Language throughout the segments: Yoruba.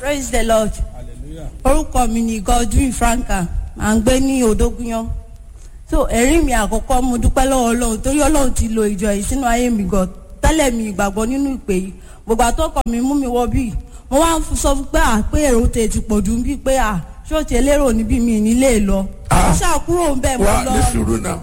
Praise the Lord. Hallelujah. Orúkọ mi ni Godwin Franka. À ń gbé ní Odógúnyán. So ẹ̀rí mi àkọ́kọ́ mo dúpẹ́ lọ́wọ́ Ọlọ́run torí Ọlọ́run ti lo ìjọ yìí sínú ayé mi gan. Tẹ́lẹ̀ mi ìgbàgbọ́ nínú ìpè yìí. Gbogbo àtọ́kọ̀ mi mú mi wọ bíi. Mo wá ń sọ fún pé èrò tè ti pọ̀ jù bíi pé ṣọ́ọ̀tì elérò níbí mi nílé lọ. Mo ṣàkúrò ń bẹ̀ mo lọ. Wá ní sùúrù náà.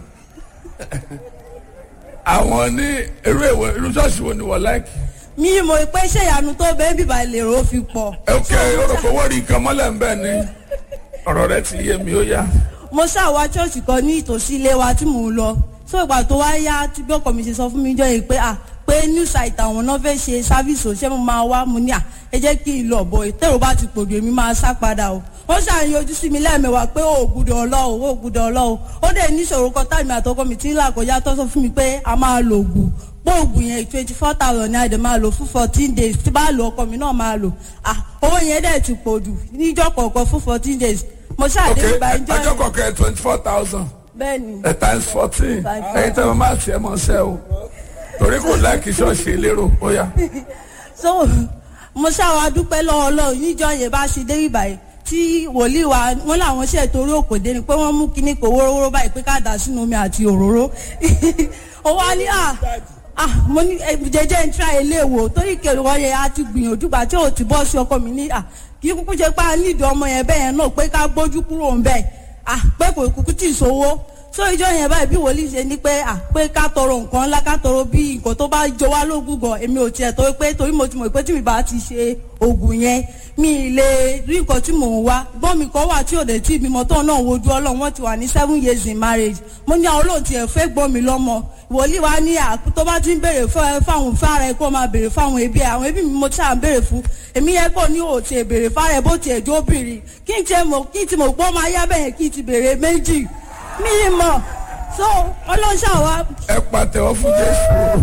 Àwọn ní irú ṣọ́ọ̀ṣì wo ni wọ́n láìkì? Mi mọ̀ pé iṣẹ́ ìyanu tó bẹ́ẹ̀ bíbá ìlérò fi pọ̀. Ok, orúkọ wọ́n rí nǹkan mọ́lẹ̀ ń bẹ̀ ni ọ̀rọ̀ rẹ ti yé mi ó yá. Mo ṣàwá ṣọ́ọ̀ṣì kan ní ìtòsí ilé wa tí mò ń lọ. So ìgbà tó wá yá tí bí ọkọ mi ṣe sọ fún mi jọ yìí pé new site àwọn náà fẹ́ ṣe sáfíìsì òṣìṣẹ́ mo máa wá mo ní ẹ jẹ́ kí n lọ bọ̀ ìtẹ́rù bá ti pòjò èmi máa sá padà o. Wọ́n ṣàyàn ojú sí mi lẹ́ẹ̀mẹwàá pé ó gbúdọ̀ ọlọ́wọ́ ó dẹ̀ níṣòro kan táìmì àtọkọ mi tí ń là kọjá tó sọ fún mi pé a máa lo ògùn pé ògùn yẹn 24,000 ní àdè máa lò fún 14 days tí bá lo ọkọ mi náà máa lò owó yẹn dẹ̀ ti pọ̀ jù níjọ́ kọ̀ọ̀kan fún 14 days mo ṣàdé ìgbà ìjọ yẹn. ọjọ́ kọ̀ọ̀kan 24,000. bẹ́ẹ̀ni. times 14 ẹ̀yin tẹ́ mo máa ṣe é mọ́ ṣẹ́ o torí kò láìkí ṣọ́ọ̀ṣì elérò ó yá. So mo ṣàwá dúpẹ́ lọ́wọ́ Ọlọ́run níjọ́ yẹn bá ṣe dé ìbàyẹn tí wòlíì wa wọn làwọn ṣe torí òkòdé ni pé wọ́n mú kíní kò wórówóró báyìí pé ká dà sínú omi àti òróró ó wá ní mo ní jẹjẹ ń tra ilé wò torí kèrè wọn yẹn á ti gbìyànjú gbà tí ò ti bọ́ sí ọkọ mi ní kí kúkú ṣe pé a nídìí ọmọ yẹn bẹ́ẹ̀ yẹn náà pé ká gbójú kúrò ń bẹ̀ pé kò kúkú tì í sówó so ìjọ yẹn báyìí bí wòlíì ṣe ní pé pé ká tọrọ nǹkan ńlá ká tọrọ bí nǹkan tó bá jọ wá lógún gan èmi ò tiẹ̀ torí pé torí mo ti mọ̀ pé tí mi bá ti ṣe oògùn yẹn mi lè rí nǹkan tí mò ń wá gbọ́n mi kan wà tí òde tí ìbímọ tó náà wojú Ọlọ́run wọ́n ti wà ní 7 years in marriage mo ní àwọn olóòtú ẹ̀ fẹ́ gbọ́n mi lọ́mọ wòlíì wa ní tó bá ti ń béèrè fáwọn fára ẹ̀ kó máa béèrè fáwọn ẹbí ẹ̀ àwọn ẹbí mi mo ti à ń béèrè fún èmi yẹ kó ní òtí béèrè fára ẹ̀ bó ti ẹ̀jọ́ bìrì kí n ti mọ̀ gbọ́ máa yá bẹ́yẹn kí n ti béèrè méjì mi mọ̀ so ọlọ́ṣà wa. ẹ pàtẹ́wọ́ fún Jésù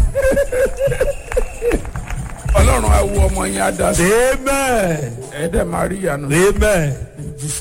Ọlọ́run á wo ọmọ yẹn á dá sí. Amen. ẹ dẹ̀ máa rí ìyanu. Amen.